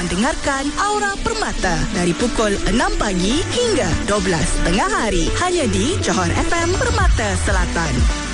dengarkan Aura Permata dari pukul 6 pagi hingga 12 tengah hari hanya di Johor FM Permata Selatan.